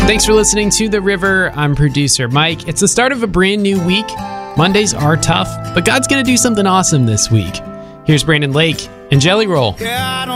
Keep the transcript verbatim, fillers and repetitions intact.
Thanks for listening to The River. I'm producer Mike. It's the start of a brand new week. Mondays are tough, but God's going to do something awesome this week. Here's Brandon Lake and Jelly Roll. Yeah, I don't